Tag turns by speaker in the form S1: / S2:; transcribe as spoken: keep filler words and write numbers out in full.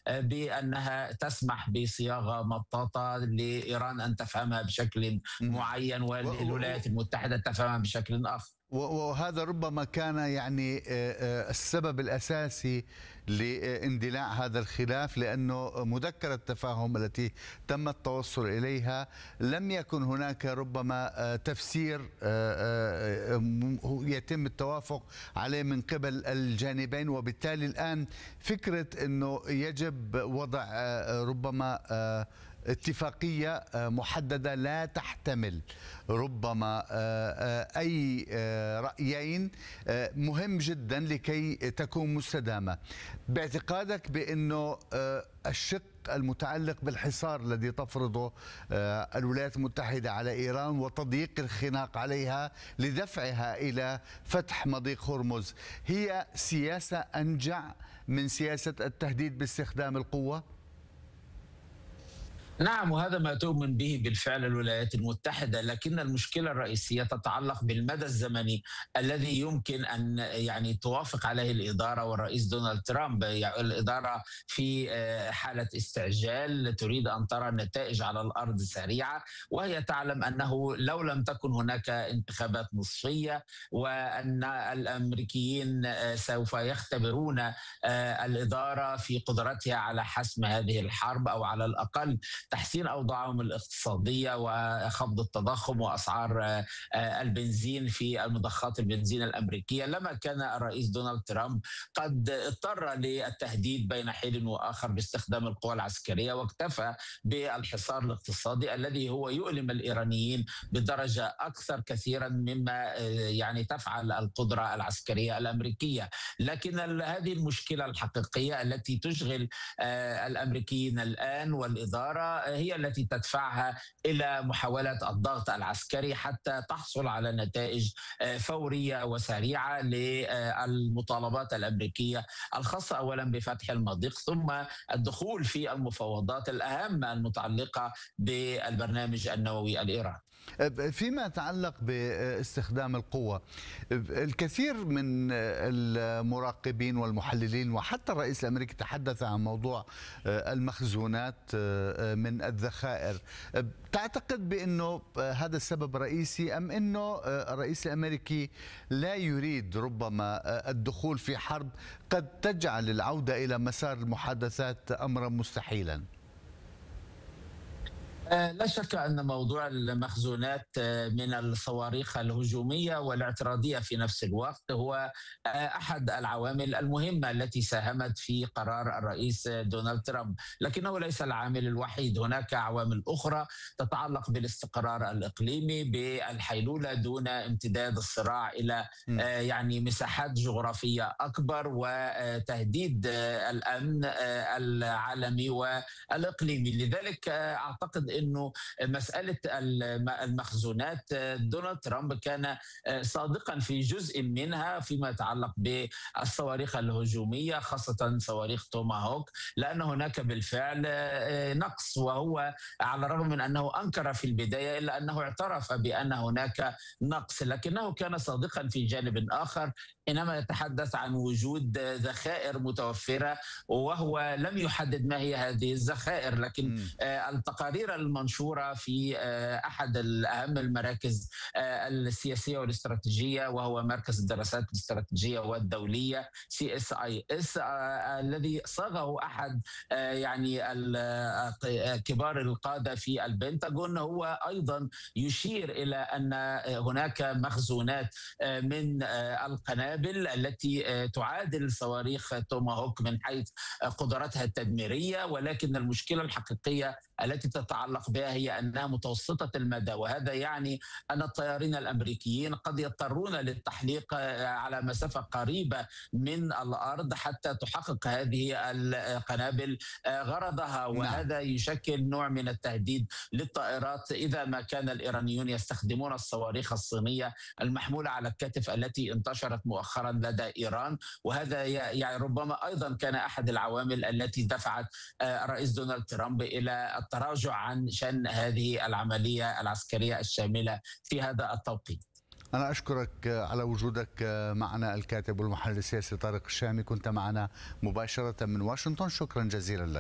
S1: بأنها تسمح بصياغة مطاطة لإيران أن تفهمها بشكل
S2: مم.
S1: معين
S2: و- و-
S1: والولايات المتحدة تفهمها بشكل آخر.
S2: وهذا ربما كان يعني آه، آه، السبب الأساسي لاندلاع هذا الخلاف، لأنه مذكرة التفاهم التي تم التوصل إليها لم يكن هناك ربما آه، تفسير آه، آه، م- يتم التوافق عليه من قبل الجانبين، وبالتالي الآن فكرة أنه يجب وضع آه، ربما آه، اتفاقية آه، محددة لا تحتمل ربما آه، آه، أي آه، رأيين آه، مهم جدا لكي تكون مستدامة. باعتقادك بأنه آه، الشق المتعلق بالحصار الذي تفرضه آه، الولايات المتحدة على إيران وتضييق الخناق عليها لدفعها إلى فتح مضيق هرمز هي سياسة أنجع من سياسة التهديد باستخدام القوة؟
S1: نعم، وهذا ما تؤمن به بالفعل الولايات المتحدة، لكن المشكلة الرئيسية تتعلق بالمدى الزمني الذي يمكن أن يعني توافق عليه الإدارة والرئيس دونالد ترامب. يعني الإدارة في آه، حالة استعجال تريد أن ترى النتائج على الأرض سريعة، وهي تعلم أنه لو لم تكن هناك انتخابات نصفية وأن الأمريكيين آه، سوف يختبرون آه، الإدارة في قدرتها على حسم هذه الحرب، أو على الأقل تحسين أوضاعهم الاقتصادية وخفض التضخم وأسعار آه، آه، البنزين في المضخات البنزين الأمريكية، لما كان الرئيس دونالد ترامب قد اضطر للتهديد بين حين وآخر باستخدام القوى العسكرية، واكتفى بالحصار الاقتصادي الذي هو يؤلم الإيرانيين بدرجة أكثر كثيرا مما آه، يعني تفعل القدرة العسكرية الأمريكية. لكن ال- هذه المشكلة الحقيقية التي تشغل آه، الأمريكيين الآن والإدارة هي التي تدفعها إلى محاولة الضغط العسكري حتى تحصل على نتائج آه، فورية وسريعة للمطالبات الأمريكية الخاصة أولا بفتح المضيق، ثم الدخول في المفاوضات الأهم المتعلقة بالبرنامج النووي الإيراني.
S2: فيما يتعلق باستخدام القوة، الكثير من المراقبين والمحللين وحتى الرئيس الأمريكي تحدث عن موضوع المخزونات من الذخائر. تعتقد بأنه هذا السبب رئيسي، أم أنه الرئيس الأمريكي لا يريد ربما الدخول في حرب قد تجعل العودة إلى مسار المحادثات أمرا مستحيلا؟
S1: آه، لا شك أن موضوع المخزونات آه، من الصواريخ الهجومية والاعتراضية في نفس الوقت هو آه، أحد العوامل المهمة التي ساهمت في قرار الرئيس دونالد ترامب، لكنه ليس العامل الوحيد. هناك عوامل أخرى تتعلق بالاستقرار الإقليمي، بالحيلولة دون امتداد الصراع إلى
S2: م.
S1: آه، يعني مساحات جغرافية أكبر، وتهديد آه، الأمن آه، العالمي والإقليمي. لذلك آه، أعتقد انه مساله المخزونات دونالد ترامب كان صادقا في جزء منها فيما يتعلق بالصواريخ الهجوميه، خاصه صواريخ توماهوك، لان هناك بالفعل نقص. وهو على الرغم من انه انكر في البدايه الا انه اعترف بان هناك نقص، لكنه كان صادقا في جانب اخر حينما يتحدث عن وجود ذخائر متوفره، وهو لم يحدد ما هي هذه الذخائر. لكن
S2: م.
S1: التقارير المنشورة في أحد الأهم المراكز السياسية والاستراتيجية، وهو مركز الدراسات الاستراتيجية والدولية سي اس اي اس، الذي صاغه أحد يعني كبار القادة في البنتاغون، هو أيضا يشير إلى أن هناك مخزونات من القنابل التي تعادل صواريخ توماهوك من حيث قدرتها التدميرية، ولكن المشكلة الحقيقية التي تتعلق بها هي أنها متوسطة المدى، وهذا يعني أن الطيارين الأمريكيين قد يضطرون للتحليق على مسافة قريبة من الأرض حتى تحقق هذه القنابل غرضها، وهذا
S2: نعم.
S1: يشكل نوع من التهديد للطائرات إذا ما كان الإيرانيون يستخدمون الصواريخ الصينية المحمولة على الكتف التي انتشرت مؤخرا لدى إيران. وهذا يعني ربما أيضا كان أحد العوامل التي دفعت الرئيس دونالد ترامب إلى التراجع عن شن هذه العملية العسكرية الشاملة في هذا التوقيت.
S2: أنا أشكرك على وجودك معنا، الكاتب والمحلل السياسي طارق الشامي، كنت معنا مباشرة من واشنطن. شكرا جزيلا لك.